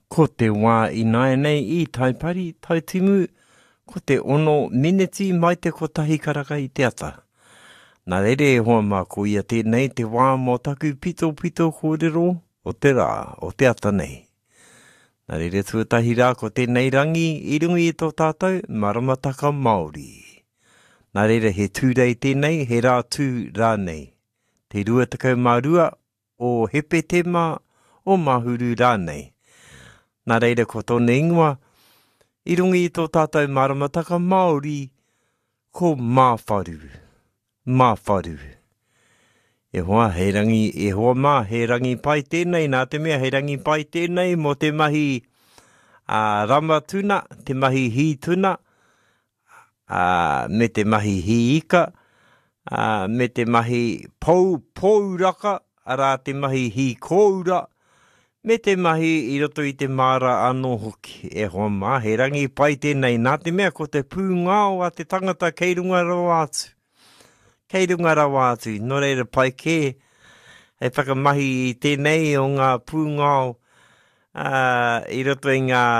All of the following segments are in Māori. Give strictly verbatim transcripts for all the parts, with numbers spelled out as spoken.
Ko te wā i nai nei i taipari, taitimu, ko te ono miniti mai te kotahi karaka i te ata. Nā rere hoa mā ko ia tēnei te wā mō taku pito pito kōrero o te rā, o te ata nei. Nā rere tuatahi rā ko tēnei rangi i rungi i tō tātou maramataka Māori. Nā rere he tūrei tēnei, he rā tū rā nei. Te rua takau mā rua o hepe te mā o mahuru rā nei. Nā reira ko tōne ingoa, i rungi i tō tātou maramataka Māori, ko māwharu, māwharu. E hoa, he rangi, e hoa mā, he rangi pai tēnei, nā te mea, he rangi pai tēnei mo te mahi uh, rama tuna, te mahi hi tuna, uh, me te mahi hi ika, uh, me te mahi pou, pouraka, arā te mahi hi koura, me te mahi i roto i te māra anō hoki. E hoa mā, he rangi pai tēnei, nā te mea ko te pūngao a te tangata kei runga rau atu. Kei runga rau atu, no reira pai kē, he whakamahi i tēnei o ngā pūngao uh, i roto i ngā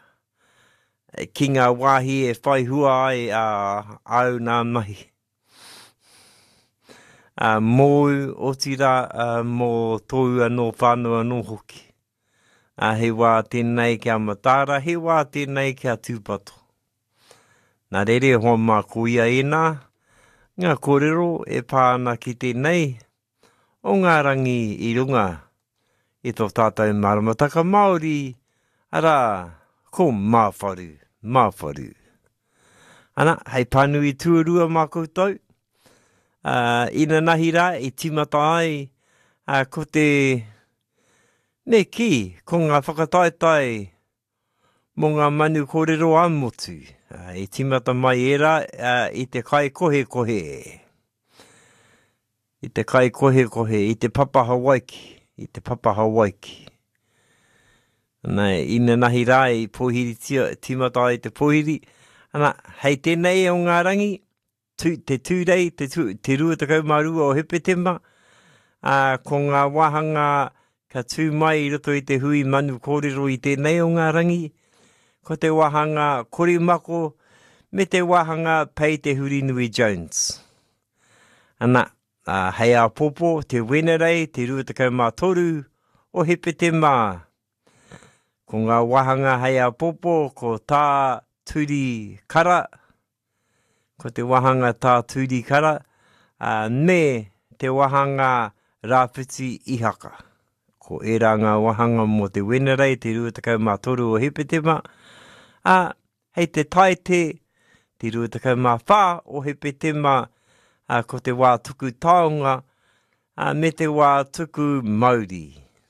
ki ngā wāhi e whai hua ai uh, au nā mahi. Uh, mōu o tira uh, mō tōu anō whānau anō hoki. Uh, he wā tēnei kia Matara, he wā tēnei kia Tūpato. Nā rere hoa mā ko ia e nā, ngā kōrero e pāna ki tēnei, o ngā rangi i runga, i tō tātou maramataka Māori, ara, ko māwharu, māwharu. Ana, hei pānu i tuarua mā koutou, uh, ina nahi rā, i timata ai, uh, ko te ne ki, ko ngā whakataetai mō ngā manu kōrero amotu. Uh, I timata mai era uh, i te kai kohe kohe. I te kai kohe kohe, i te papa Hawaiki, i te papa Hawaiki. Nei, ina nahi rā i pohiri tia, timata ai te pohiri. Ana, hei tēnei o ngā rangi, tu, te tūrei, te, tu, te rua takau marua o hepe tema, uh, ko ngā wahanga ka tū mai i roto i te hui manu kōrero i tēnei o ngā rangi, ko te wahanga Korimako, me te wahanga Pei te Hurinui Jones. Ana, uh, hei a popo, te wenerei, te rua takau mā toru, o hepe te mā. Ko ngā wahanga hei a popo, ko tā turi kara, ko te wahanga tā turi kara, uh, me te wahanga rāwhiti ihaka. Ko e rā ngā wahanga mo te wenerei, te rua takau mā toru o hepe te mā. A, hei te taite, te rua takau mā whā o hepe te mā, a, ko te wā tuku taonga, a, me te wā tuku Māori.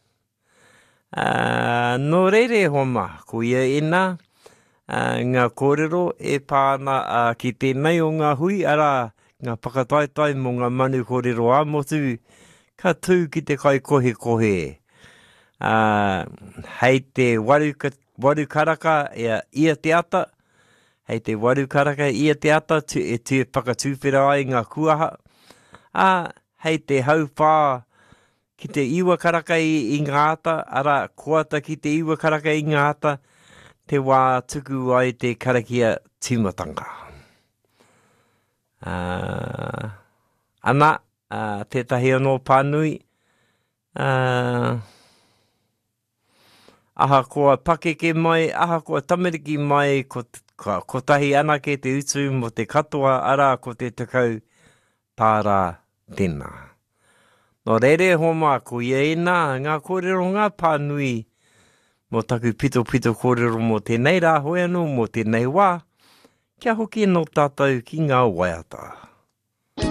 A, no reire homa, ko ia e nā, a, ngā kōrero e pāna a, ki tēnei o ngā hui, ara ngā pakataitai mo ngā manu kōrero āmotu, ka tū ki te kai kohe kohe. Uh, hei te waru, waru karaka ia, ia te ata, hei te waru karaka ia te ata, tu, e te whakatūwhera ai ngā kuaha. Uh, hei te haupā ki te iwa karaka i, i ngā ata, ara koata ki te iwa karaka i ngā ata, te wā tuku ai te karakia timatanga. Uh, ana, uh, tētahi anō pānui, uh, aha koa pakeke mai, aha koa tamariki mai, ko, ko, ko tahi anake te utu mo te katoa, ara ko te takau tāra tēnā. No rere homa, ko ia e nā, ngā kōrero ngā pānui, mo taku pito pito kōrero mo tēnei rā hoi anō, mo tēnei wā, kia hoki no tātou ki ngā waiata.